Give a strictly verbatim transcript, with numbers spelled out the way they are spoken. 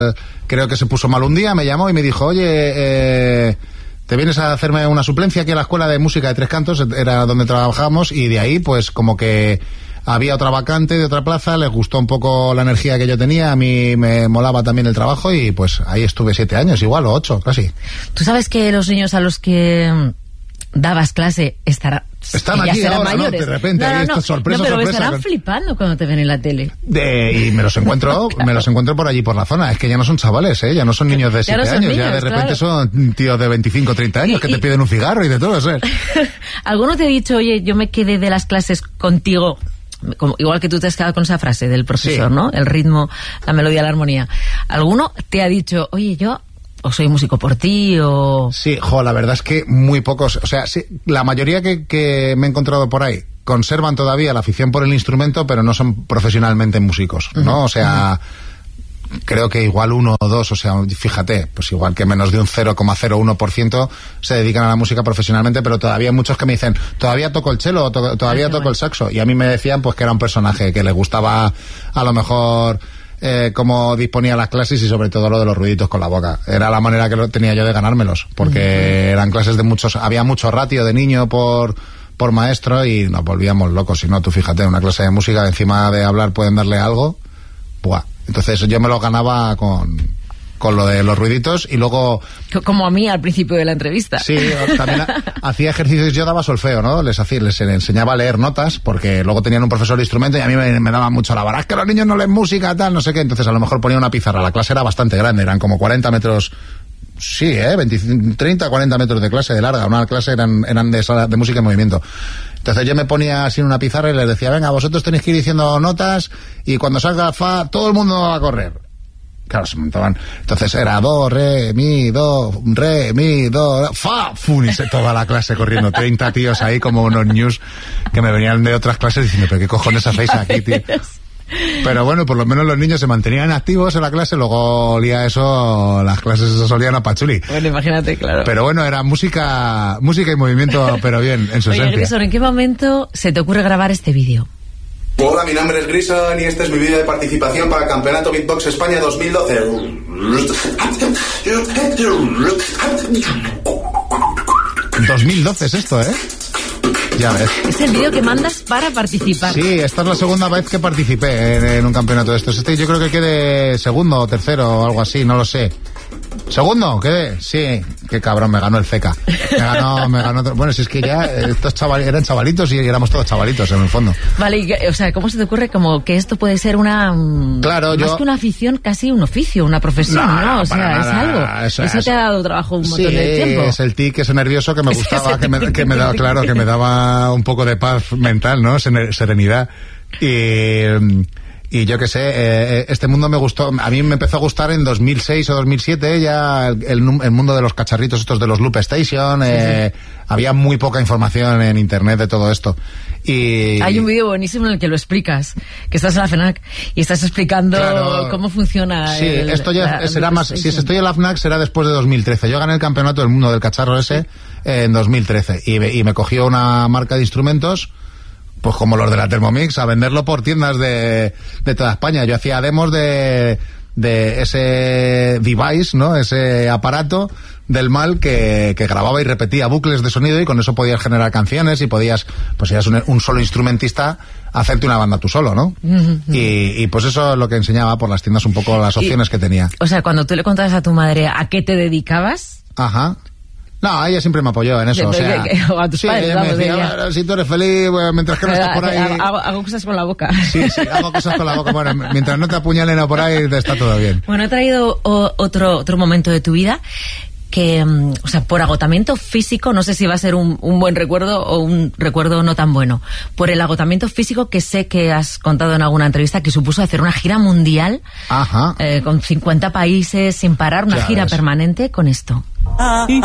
creo que se puso mal un día, me llamó y me dijo, oye, eh, ¿te vienes a hacerme una suplencia aquí a la Escuela de Música de Tres Cantos? Era donde trabajábamos, y de ahí pues como que había otra vacante de otra plaza, les gustó un poco la energía que yo tenía, a mí me molaba también el trabajo, y pues ahí estuve siete años, igual, o ocho, casi. ¿Tú sabes que los niños a los que dabas clase estarán, Están aquí ahora, ¿no? De repente, no, no, ahí no, esta sorpresa, no, pero sorpresa. estarán con... flipando cuando te ven en la tele. De, y me los encuentro, claro. me los encuentro por allí, por la zona. Es que ya no son chavales, ¿eh? Ya no son niños de siete no años, niños, ya de repente claro. son tíos de veinticinco, treinta años y, que y... te piden un cigarro y de todo eso. ¿eh? ¿Alguno te ha dicho, oye, yo me quedé de las clases contigo? Como, igual que tú te has quedado con esa frase del profesor, sí. ¿no? El ritmo, la melodía, la armonía. ¿Alguno te ha dicho, oye, yo... o soy músico por ti, o... Sí, jo, la verdad es que muy pocos, o sea, sí, la mayoría que, que me he encontrado por ahí conservan todavía la afición por el instrumento, pero no son profesionalmente músicos, ¿no? Uh-huh. O sea, uh-huh. creo que igual uno o dos, o sea, fíjate, pues igual que menos de un cero coma cero uno por ciento se dedican a la música profesionalmente, pero todavía hay muchos que me dicen, todavía toco el cello, to- todavía toco el saxo, y a mí me decían pues que era un personaje, que le gustaba a lo mejor... Eh, cómo disponía las clases y sobre todo lo de los ruiditos con la boca. Era la manera que lo tenía yo de ganármelos, porque uh-huh. eran clases de muchos, había mucho ratio de niño por, por maestro y nos volvíamos locos. Si no, tú fíjate, una clase de música, encima de hablar pueden darle algo, ¡buah! Entonces yo me lo ganaba con... con lo de los ruiditos y luego... Como a mí al principio de la entrevista. Sí, también hacía ejercicios, yo daba solfeo, ¿no? Les hacía, les enseñaba a leer notas, porque luego tenían un profesor de instrumento y a mí me, me daba mucho la vara, es que los niños no leen música, tal, no sé qué. Entonces a lo mejor ponía una pizarra, la clase era bastante grande, eran como cuarenta metros... Sí, ¿eh? veinte, treinta, cuarenta metros de clase de larga, una clase eran, eran de, sala, de música en movimiento. Entonces yo me ponía así en una pizarra y les decía, venga, vosotros tenéis que ir diciendo notas y cuando salga fa, todo el mundo va a correr. Claro, se montaban. Entonces era do, re, mi, do, re, mi, do, fa, fun, y se toda la clase corriendo. treinta tíos ahí como unos news que me venían de otras clases diciendo, pero qué cojones hacéis aquí, tío. Pero bueno, por lo menos los niños se mantenían activos en la clase, luego olía eso, las clases esas olían a pachuli. Bueno, imagínate, claro. Pero bueno, era música, música y movimiento, pero bien, en su Oye, esencia. Grison, ¿en qué momento se te ocurre grabar este vídeo? Hola, mi nombre es Grison y este es mi vídeo de participación para el Campeonato Beatbox España dos mil doce. dos mil doce es esto, ¿eh? Ya ves. Es el vídeo que mandas para participar. Sí, esta es la segunda vez que participé en, en un campeonato de estos. Este yo creo que quedé segundo o tercero o algo así, no lo sé. ¿Segundo? ¿Qué? Sí, qué cabrón, me ganó el Ceca. Me ganó, me ganó otro. Bueno, si es que ya estos chavales eran chavalitos y éramos todos chavalitos en el fondo. Vale, y, o sea, ¿cómo se te ocurre como que esto puede ser una... Claro, más yo... que una afición, casi un oficio, una profesión, ¿no? no O sea, nada, es algo. Eso, eso, eso te ha dado trabajo un montón sí, de tiempo. Es el tic ese nervioso que me gustaba, que me, que me daba, claro, que me daba un poco de paz mental, ¿no? Serenidad. Y... Y yo qué sé, eh, este mundo me gustó, a mí me empezó a gustar en dos mil seis o dos mil siete ya el, el, el mundo de los cacharritos estos de los Loop Station, eh, sí, sí. Había muy poca información en internet de todo esto. Y hay un vídeo buenísimo en el que lo explicas, que estás en la FNAC y estás explicando claro, cómo funciona. Sí, el, esto ya la, será más, si estoy en la FNAC será después de dos mil trece. Yo gané el campeonato del mundo del cacharro ese eh, en dos mil trece y, y me cogió una marca de instrumentos, pues como los de la Thermomix, a venderlo por tiendas de, de toda España. Yo hacía demos de, de ese device, ¿no? Ese aparato del mal que, que grababa y repetía bucles de sonido y con eso podías generar canciones y podías, pues si eras un, un solo instrumentista, hacerte una banda tú solo, ¿no? Uh-huh. Y, y pues eso es lo que enseñaba por las tiendas un poco las opciones y, que tenía. O sea, cuando tú le contabas a tu madre a qué te dedicabas... Ajá. No, ella siempre me apoyó en eso, o sea... O a tus sí, padres, ella vamos, me decía, ella. Bueno, si tú eres feliz, bueno, mientras que no estés por ahí... Hago, hago cosas con la boca. Sí, sí, hago cosas con la boca. Bueno, mientras no te apuñalen o por ahí, está todo bien. Bueno, he traído o, otro, otro momento de tu vida que, o sea, por agotamiento físico, no sé si va a ser un, un buen recuerdo o un recuerdo no tan bueno, por el agotamiento físico que sé que has contado en alguna entrevista que supuso hacer una gira mundial. Ajá. Eh, con cincuenta países sin parar, una ya gira ves. permanente con esto.